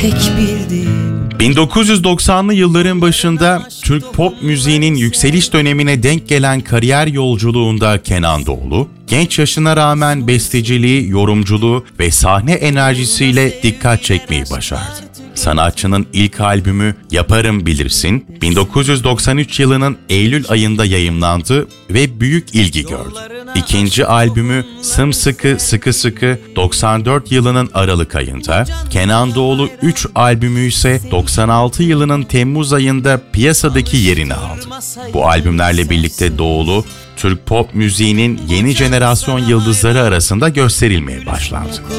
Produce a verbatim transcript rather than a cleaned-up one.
tek bildiğim. bin dokuz yüz doksanlı yılların başında Türk pop müziğinin yükseliş dönemine denk gelen kariyer yolculuğunda Kenan Doğulu, genç yaşına rağmen besteciliği, yorumculuğu ve sahne enerjisiyle dikkat çekmeyi başardı. Sanatçının ilk albümü Yaparım Bilirsin, bin dokuz yüz doksan üç yılının Eylül ayında yayımlandı ve büyük ilgi gördü. İkinci albümü Sımsıkı Sıkı Sıkı doksan dört yılının Aralık ayında, Kenan Doğulu üç albümü ise doksan altı yılının Temmuz ayında piyasadaki yerini aldı. Bu albümlerle birlikte Doğulu, Türk pop müziğinin yeni jenerasyon yıldızları arasında gösterilmeye başlandı.